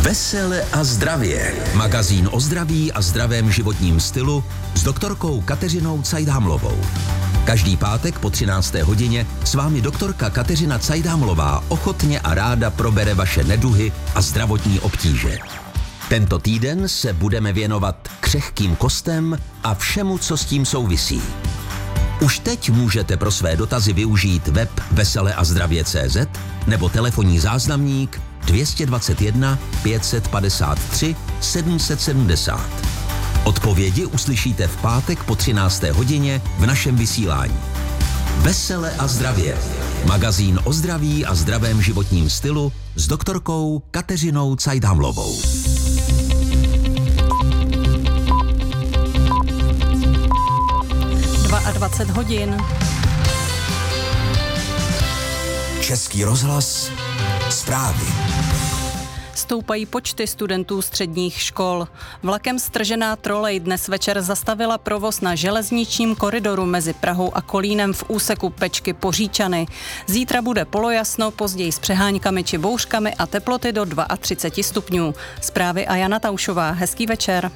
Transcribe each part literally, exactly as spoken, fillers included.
Vesele a zdravě. Magazín o zdraví a zdravém životním stylu s doktorkou Kateřinou Cajdámlovou. Každý pátek po třinácté hodině s vámi doktorka Kateřina Cajdámlová ochotně a ráda probere vaše neduhy a zdravotní obtíže. Tento týden se budeme věnovat křehkým kostem a všemu, co s tím souvisí. Už teď můžete pro své dotazy využít web vesele a zdravě tečka cé zet nebo telefonní záznamník dvě stě dvacet jedna pět set padesát tři sedm set sedmdesát. Odpovědi uslyšíte v pátek po třinácté hodině v našem vysílání. Vesele a zdravě. Magazín o zdraví a zdravém životním stylu s doktorkou Kateřinou Cajdámlovou. dvacet dva hodin. Český rozhlas. Zprávy. Stoupají počty studentů středních škol. Vlakem stržená trolej dnes večer zastavila provoz na železničním koridoru mezi Prahou a Kolínem v úseku Pečky Poříčany. Zítra bude polojasno, později s přeháňkami či bouřkami a teploty do třicet dva stupňů. Zprávy a Jana Taušová. Hezký večer.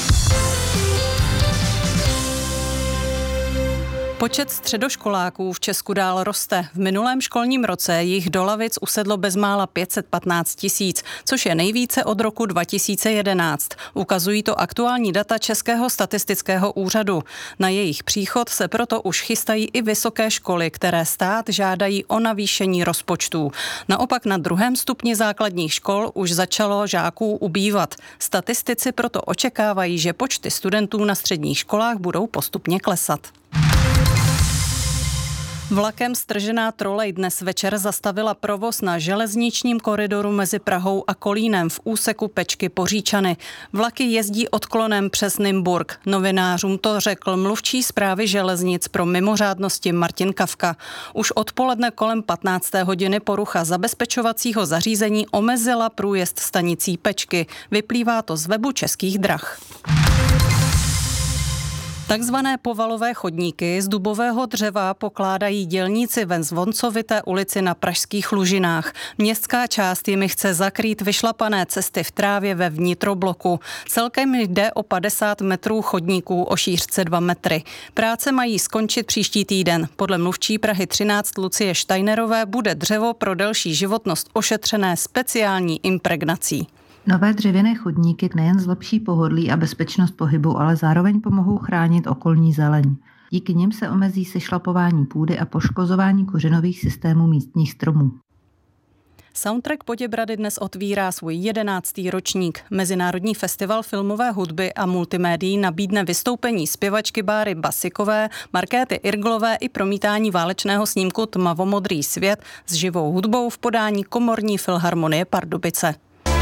Počet středoškoláků v Česku dál roste. V minulém školním roce jich do lavic usedlo bezmála pět set patnáct tisíc, což je nejvíce od roku dva tisíce jedenáct. Ukazují to aktuální data Českého statistického úřadu. Na jejich příchod se proto už chystají i vysoké školy, které stát žádají o navýšení rozpočtů. Naopak na druhém stupni základních škol už začalo žáků ubývat. Statistici proto očekávají, že počty studentů na středních školách budou postupně klesat. Vlakem stržená trolej dnes večer zastavila provoz na železničním koridoru mezi Prahou a Kolínem v úseku Pečky Poříčany. Vlaky jezdí odklonem přes Nymburk. Novinářům to řekl mluvčí správy železnic pro mimořádnosti Martin Kafka. Už odpoledne kolem patnácté hodiny porucha zabezpečovacího zařízení omezila průjezd stanicí Pečky. Vyplývá to z webu Českých drah. Takzvané povalové chodníky z dubového dřeva pokládají dělníci ve Zvoncovité ulici na pražských Lužinách. Městská část jimi chce zakrýt vyšlapané cesty v trávě ve vnitrobloku. Celkem jde o padesát metrů chodníků o šířce dva metry. Práce mají skončit příští týden. Podle mluvčí Prahy třináct Lucie Steinerové bude dřevo pro delší životnost ošetřené speciální impregnací. Nové dřevěné chodníky nejen zlepší pohodlí a bezpečnost pohybu, ale zároveň pomohou chránit okolní zeleň. Díky nim se omezí sešlapování půdy a poškozování kořenových systémů místních stromů. Soundtrack Poděbrady dnes otvírá svůj jedenáctý ročník. Mezinárodní festival filmové hudby a multimédií nabídne vystoupení zpěvačky Báry Basikové, Markéty Irglové i promítání válečného snímku Tmavomodrý svět s živou hudbou v podání Komorní filharmonie Pardubice.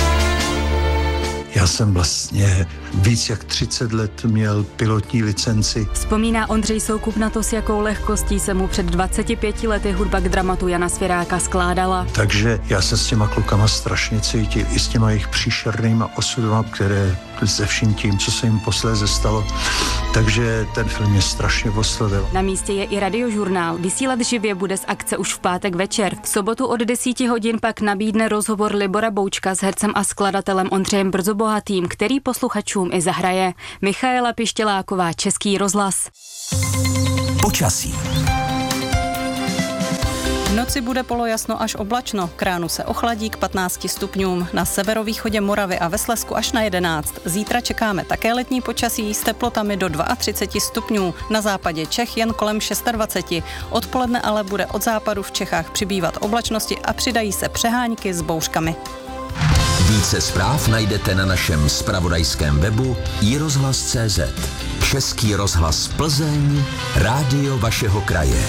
Já jsem vlastně víc jak třicet let měl pilotní licenci. Vzpomíná Ondřej Soukup na to, s jakou lehkostí se mu před dvaceti pěti lety hudba k dramatu Jana Svěráka skládala. Takže já se s těma klukama strašně cítil, i s těma jejich příšernýma osudama, které se vším tím, co se jim posléze stalo. Takže ten film mě strašně oslovil. Na místě je i radiožurnál. Vysílat živě bude z akce už v pátek večer. V sobotu od deseti hodin pak nabídne rozhovor Libora Boučka s hercem a skladatelem Ondřejem Brzobohatým, který posluchačům i zahraje. Michaela Pištěláková, Český rozhlas. Počasí. V noci bude polojasno až oblačno, k ránu se ochladí k patnácti stupňům, na severovýchodě Moravy a ve Slezsku až na jedenáct. Zítra čekáme také letní počasí s teplotami do třicet dva stupňů, na západě Čech jen kolem dvacet šest. Odpoledne ale bude od západu v Čechách přibývat oblačnosti a přidají se přeháňky s bouřkami. Více zpráv najdete na našem zpravodajském webu i rozhlas tečka cé zet. Český rozhlas Plzeň, rádio vašeho kraje.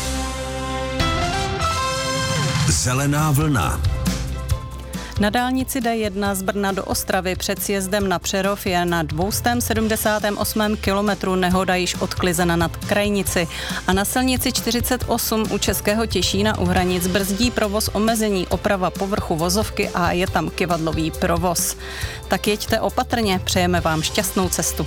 Zelená vlna. Na dálnici D jedna z Brna do Ostravy před sjezdem na Přerov je na dvě stě sedmdesát osm kilometrů nehoda již odklizena nad Krajnici. A na silnici čtyřicet osm u Českého Těšína u hranic brzdí provoz omezení oprava povrchu vozovky a je tam kyvadlový provoz. Tak jeďte opatrně, přejeme vám šťastnou cestu.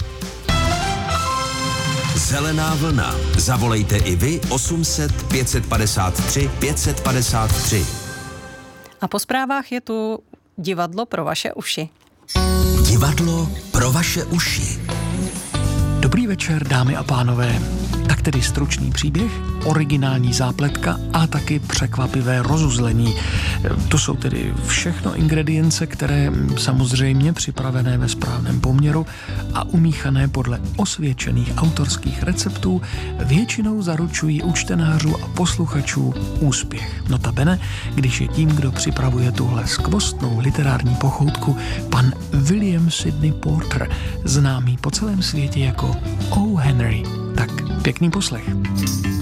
Zelená vlna. Zavolejte i vy osm set pět set padesát tři pět set padesát tři. A po zprávách je tu divadlo pro vaše uši. Divadlo pro vaše uši. Dobrý večer, dámy a pánové. Tak tedy stručný příběh, originální zápletka a taky překvapivé rozuzlení. To jsou tedy všechno ingredience, které samozřejmě připravené ve správném poměru a umíchané podle osvědčených autorských receptů většinou zaručují u čtenářů a posluchačů úspěch. Notabene, když je tím, kdo připravuje tuhle skvostnou literární pochoutku, pan William Sidney Porter, známý po celém světě jako O. Henry. Tak pěkný poslech.